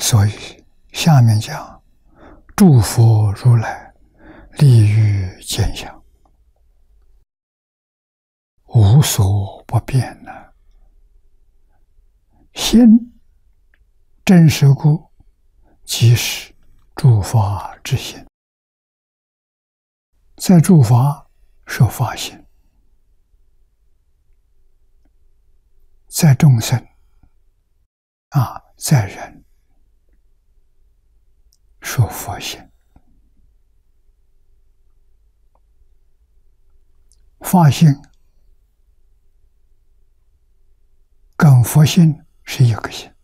所以下面讲诸佛如来立于见相，无所不变呢。心真实故，即是诸法之心。在诸法说法心，在众生在人说佛心。法性跟佛性是一个心，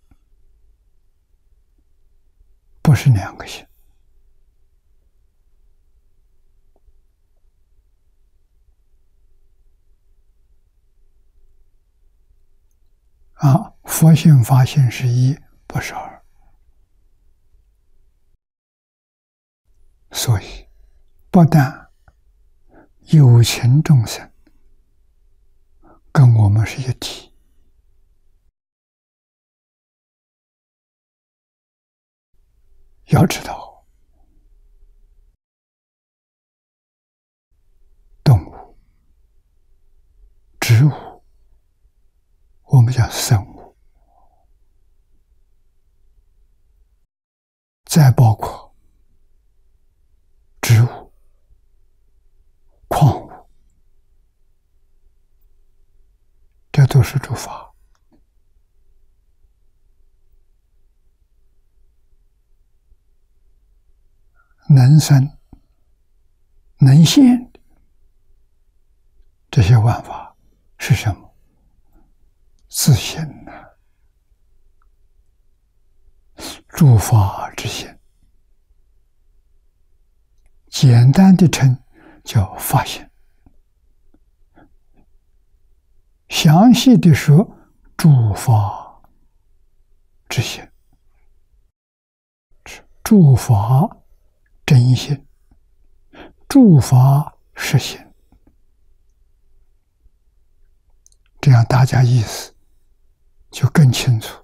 不是两个心。佛性法性是一，不是二。所以不但有情众生跟我们是一体，要知道动物、植物，我们叫生物，再包括植物、矿物，这都是诸法。能生能现这些万法是什么？自性呢？诸法之心。简单的称叫法性，详细的说诸法之心，诸法真心，诸法实心。这样大家意思就更清楚，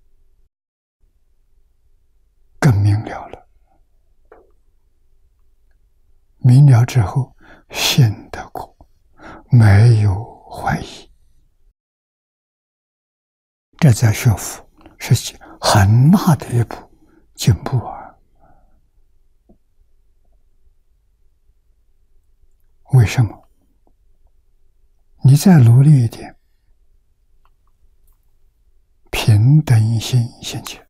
更明了了。明了之后，信得过，没有怀疑。这在学佛是很大的一步进步啊！为什么？你再努力一点，平等心现前，